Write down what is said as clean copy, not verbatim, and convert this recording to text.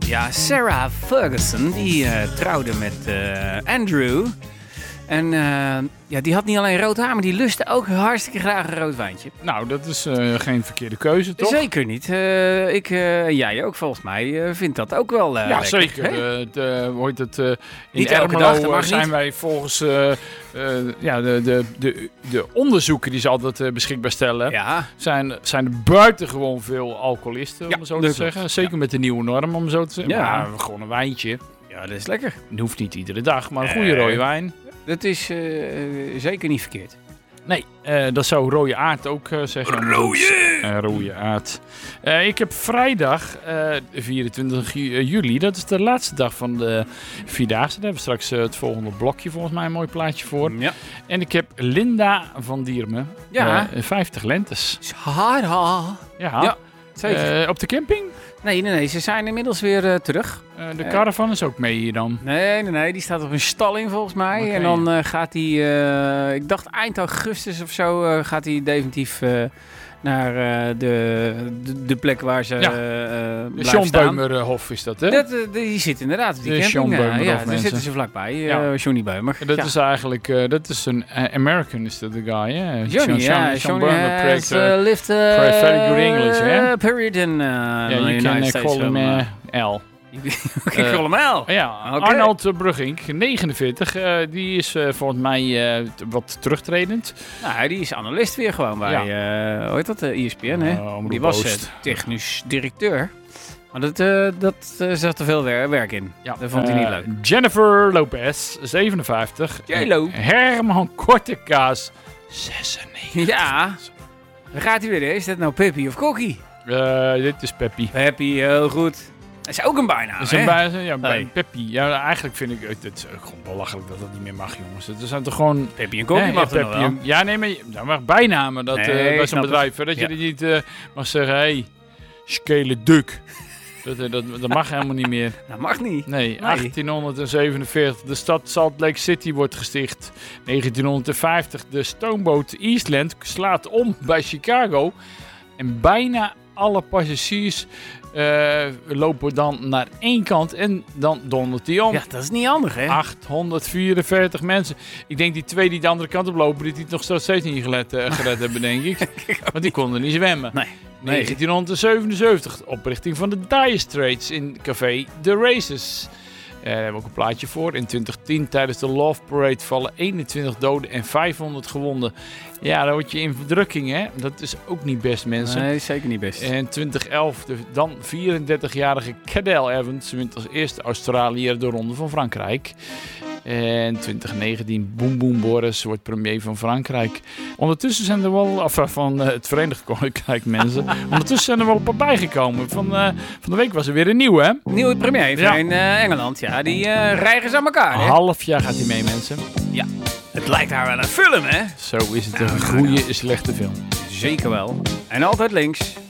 Ja, Sarah Ferguson, die trouwde met Andrew. En die had niet alleen rood haar, maar die lustte ook hartstikke graag een rood wijntje. Nou, dat is geen verkeerde keuze, toch? Zeker niet. Jij ook volgens mij vindt dat ook wel ja, lekker, zeker. In Niet elke dag, dat Ermelo mag zijn niet. wij volgens de onderzoeken die ze altijd beschikbaar stellen... Ja, Zijn er buitengewoon veel alcoholisten, Ja, om zo dat te zeggen. klopt. Zeker met de nieuwe norm, om zo te zeggen. Ja. Maar gewoon een wijntje. ja, dat is lekker. Dat hoeft niet iedere dag, maar een goede rode wijn. Dat is zeker niet verkeerd. Nee, dat zou rode aard ook zeggen. Rode aard. Ik heb vrijdag, 24 juli, dat is de laatste dag van de Vierdaagse. Daar hebben we straks het volgende blokje volgens mij een mooi plaatje voor. Ja. En ik heb Linda van Diermen. Ja. 50 lentes. Hara. Ja, Ja, zeker. op de camping. Nee, ze zijn inmiddels weer terug. De caravan is ook mee hier dan. Nee, die staat op een stalling volgens mij. Oké. En dan gaat hij, ik dacht eind augustus of zo, gaat hij definitief naar de plek waar ze De blijven John staan. Beumerhof is dat, hè? Die zit inderdaad op die De camping. John Beumerhof, daar mensen. zitten ze vlakbij, Ja. Johnny Beumer. Dat Ja. is eigenlijk, dat is een American, is dat de guy, hè? Johnny John Beumer has spreekt, lived spreekt very good English, hè? period in you United can States. call him L. Ik call hem L. Ja, Oké. Arnold Brugging, 49, die is volgens mij wat terugtredend. Nou, die is analist weer gewoon bij, hoe heet dat, ESPN, hè? Omroep Die was Oost. technisch directeur. Maar dat zat er veel werk in. Ja. Dat vond hij niet leuk. Jennifer Lopez, 57. J-Lo. Herman Kortekaas, 96. Ja, daar gaat hij weer. Hè? Is dat nou Peppy of Kokkie? Dit is Peppy. Peppy, heel goed. Dat is ook een bijnaam, Dat is hè? een bij Hey. Peppy. Ja, eigenlijk vind ik het is gewoon belachelijk dat dat niet meer mag, jongens. Het zijn toch gewoon... Peppy en Kokkie mag er nog wel. Ja, nee, maar dat mag bijnamen dat, Nee, bij zo'n snap bedrijf. Hè, dat Ja. je niet mag zeggen, hey, skele duk. Dat mag helemaal niet meer. Dat mag niet. Nee, 1847. De stad Salt Lake City wordt gesticht. 1950. De stoomboot Eastland slaat om bij Chicago. En bijna alle passagiers lopen dan naar één kant en dan dondert die om. Ja, dat is niet handig, hè? 844 mensen. Ik denk die twee die de andere kant op lopen, die het nog steeds niet gered hebben, denk ik. Want die konden niet zwemmen. Nee. 1977, oprichting van de Dire Straits in café The Races. Daar hebben we ook een plaatje voor. In 2010 tijdens de Love Parade vallen 21 doden en 500 gewonden. Ja, dan word je in verdrukking, hè. Dat is ook niet best, mensen. Nee, zeker niet best. En 2011, de dan 34-jarige Cadel Evans wint als eerste Australiër de Ronde van Frankrijk. En 2019, Boem Boem Boris wordt premier van Frankrijk. Ondertussen zijn er wel, van het Verenigd Koninkrijk mensen. Ondertussen zijn er wel een paar bijgekomen. Van de week was er weer een nieuwe, hè? Nieuwe premier Ja. in Engeland, ja, die rijgen ze aan elkaar, Een hè? half jaar gaat hij mee, mensen. Ja, het lijkt haar wel een film, hè? Zo is het een goede, slechte film. Zeker wel. En altijd links.